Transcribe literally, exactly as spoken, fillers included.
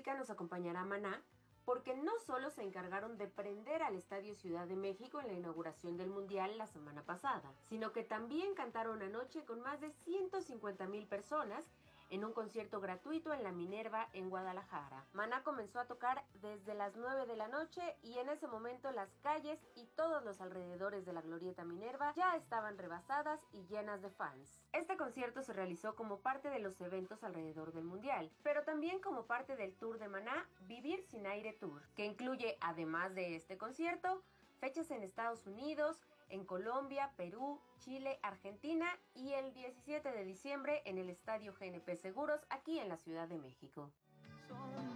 música nos acompañará Maná, porque no solo se encargaron de prender al Estadio Ciudad de México en la inauguración del Mundial la semana pasada, sino que también cantaron anoche con más de ciento cincuenta mil personas en un concierto gratuito en la Minerva en Guadalajara. Maná comenzó a tocar desde las nueve de la noche y en ese momento las calles y todos los alrededores de la Glorieta Minerva ya estaban rebasadas y llenas de fans. Este concierto se realizó como parte de los eventos alrededor del Mundial, pero también como parte del tour de Maná Vivir Sin Aire Tour, que incluye, además de este concierto, fechas en Estados Unidos, en Colombia, Perú, Chile, Argentina y el diecisiete de diciembre en el Estadio G N P Seguros aquí en la Ciudad de México.